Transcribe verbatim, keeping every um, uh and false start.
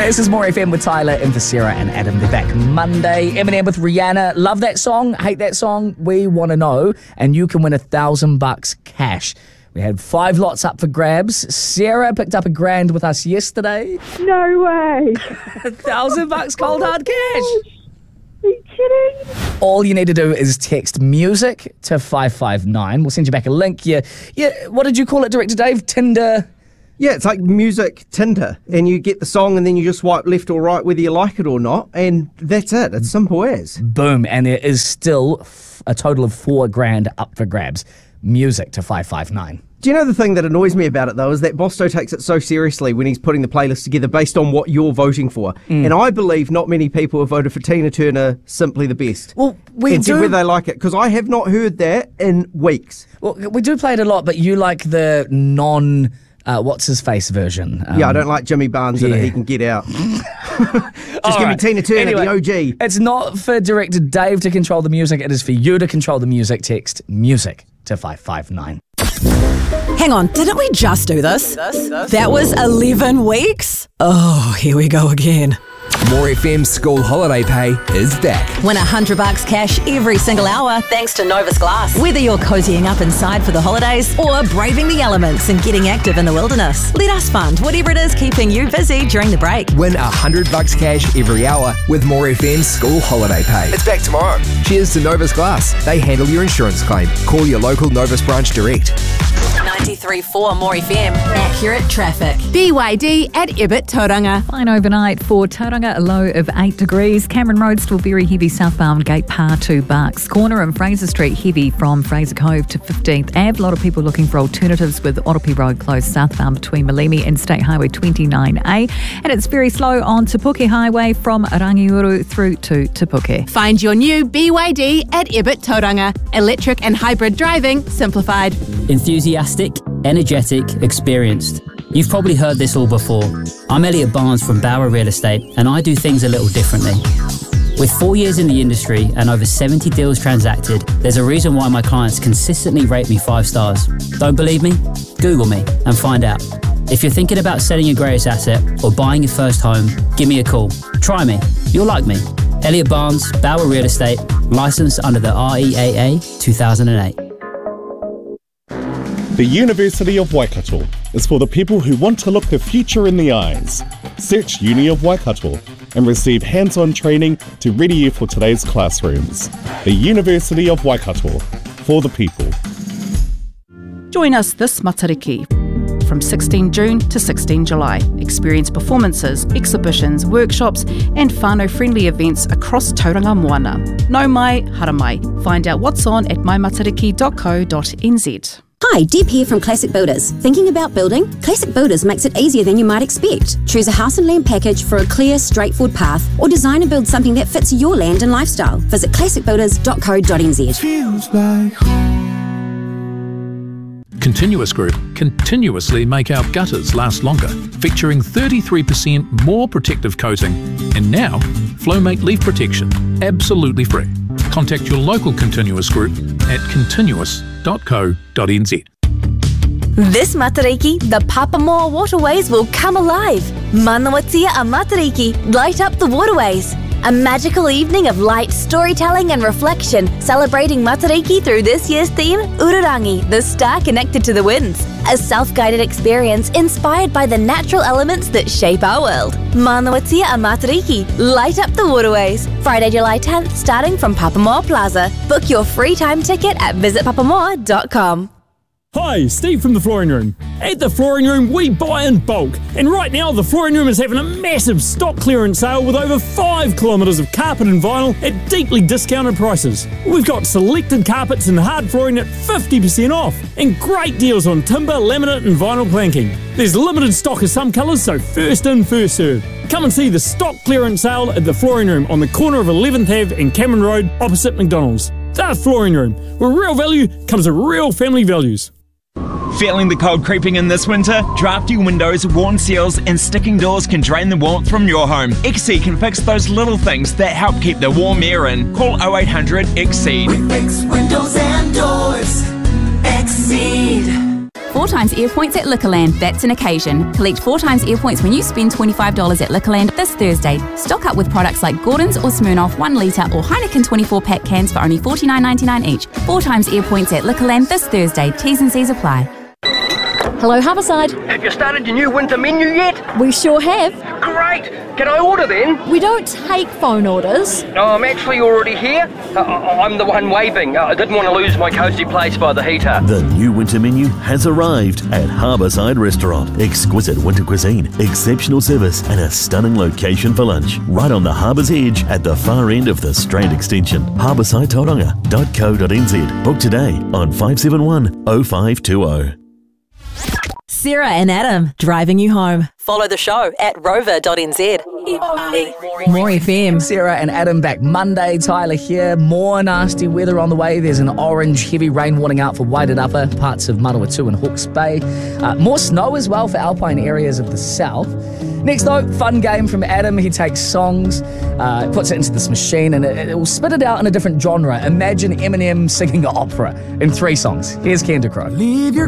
This is More F M with Tyler and for Sarah and Adam. They're back Monday. Eminem with Rihanna. Love that song? Hate that song? We want to know. And you can win a thousand bucks cash. We had five lots up for grabs. Sarah picked up a grand with us yesterday. No way. A thousand bucks cold hard cash. Are you kidding? All you need to do is text music to five five nine. We'll send you back a link. Yeah, yeah. What did you call it, Director Dave? Tinder? Yeah, it's like music Tinder, and you get the song and then you just swipe left or right whether you like it or not, and that's it. It's simple as. Boom. And there is still f- a total of four grand up for grabs. Music to five five nine. Do you know the thing that annoys me about it, though, is that Bosto takes it so seriously when he's putting the playlist together based on what you're voting for. Mm. And I believe not many people have voted for Tina Turner Simply the Best. Well, we and do... see whether they like it, because I have not heard that in weeks. Well, we do play it a lot, but you like the non... Uh, what's his face version? Um, yeah, I don't like Jimmy Barnes yeah. in it. He can get out. Just All give right. me Tina Turner, Anyway, the O G. It's not for Director Dave to control the music. It is for you to control the music. Text music to five five nine. Hang on, didn't we just do this? That was eleven weeks? Oh, here we go again. More F M school holiday pay is back. Win a hundred bucks cash every single hour thanks to Novus Glass. Whether you're cozying up inside for the holidays or braving the elements and getting active in the wilderness, let us fund whatever it is keeping you busy during the break. Win a hundred bucks cash every hour with More F M school holiday pay. It's back tomorrow. Cheers to Novus Glass. They handle your insurance claim. Call your local Novus branch direct. ninety-three point four More F M. Accurate traffic. B Y D at Ibit Tauranga. Fine overnight for Tauranga, a low of eight degrees. Cameron Road still very heavy southbound Gate Par to Bucks. Corner and Fraser Street heavy from Fraser Cove to fifteenth Ave. A lot of people looking for alternatives with Oropi Road closed southbound between Malimi and State Highway twenty-nine A. And it's very slow on Te Puke Highway from Rangiuru through to Te Puke. Find your new B Y D at Ibit Tauranga. Electric and hybrid driving simplified. Enthusiastic, energetic, experienced. You've probably heard this all before. I'm Elliot Barnes from Bauer Real Estate, and I do things a little differently. With four years in the industry and over seventy deals transacted, there's a reason why my clients consistently rate me five stars. Don't believe me? Google me and find out. If you're thinking about selling your greatest asset or buying your first home, give me a call. Try me. You'll like me. Elliot Barnes, Bauer Real Estate, licensed under the R E A A two thousand eight. The University of Waikato is for the people who want to look the future in the eyes. Search Uni of Waikato and receive hands-on training to ready you for today's classrooms. The University of Waikato, for the people. Join us this Matariki from sixteenth June to sixteenth July. Experience performances, exhibitions, workshops and whānau-friendly events across Tauranga Moana. No mai, hara mai. Find out what's on at my matariki dot co dot n z. Hi, Deb here from Classic Builders. Thinking about building? Classic Builders makes it easier than you might expect. Choose a house and land package for a clear, straightforward path, or design and build something that fits your land and lifestyle. Visit classic builders dot co dot n z. Feels like home. Continuous Group continuously make our gutters last longer, featuring thirty-three percent more protective coating. And now, Flowmate Leaf Protection, absolutely free. Contact your local Continuous Group at continuous dot co dot n z. This Matariki, the Papamoa waterways will come alive. Manawatia a Matariki, light up the waterways. A magical evening of light, storytelling and reflection, celebrating Matariki through this year's theme, Ururangi, the star connected to the winds. A self-guided experience inspired by the natural elements that shape our world. Manawatia a Matariki, light up the waterways. Friday, July tenth, starting from Papamoa Plaza. Book your free time ticket at visit papamoa dot com. Hi, Steve from The Flooring Room. At The Flooring Room, we buy in bulk. And right now, The Flooring Room is having a massive stock clearance sale with over five kilometres of carpet and vinyl at deeply discounted prices. We've got selected carpets and hard flooring at fifty percent off. And great deals on timber, laminate and vinyl planking. There's limited stock of some colours, so first in, first served. Come and see the stock clearance sale at The Flooring Room on the corner of eleventh Ave and Cameron Road opposite McDonald's. The Flooring Room, where real value comes with real family values. Feeling the cold creeping in this winter? Drafty windows, worn seals and sticking doors can drain the warmth from your home. Exceed can fix those little things that help keep the warm air in. Call oh eight hundred Exceed. We fix windows and doors. Exceed. four times air points at Liquorland. That's an occasion. Collect four times air points when you spend twenty-five dollars at Liquorland this Thursday. Stock up with products like Gordon's or Smirnoff one litre or Heineken twenty-four pack cans for only forty-nine ninety-nine each. Four times air points at Liquorland this Thursday. T's and C's apply. Hello, Harborside. Have you started your new winter menu yet? We sure have. Great! Can I order then? We don't take phone orders. No, I'm actually already here. Uh, I'm the one waving. Uh, I didn't want to lose my cosy place by the heater. The new winter menu has arrived at Harbourside Restaurant. Exquisite winter cuisine, exceptional service and a stunning location for lunch. Right on the harbour's edge at the far end of the Strand Extension. harbourside tauranga dot co dot n z. Book today on five seven one oh five two oh. Sarah and Adam, driving you home. Follow the show at rover dot n z. More F M. Sarah and Adam back Monday. Tyler here. More nasty weather on the way. There's an orange heavy rain warning out for Wairarapa, parts of Manawatu and Hawke's Bay. Uh, more snow as well for alpine areas of the south. Next though, fun game from Adam. He takes songs, uh, puts it into this machine, and it, it will spit it out in a different genre. Imagine Eminem singing opera in three songs. Here's Kendra Crow. Leave your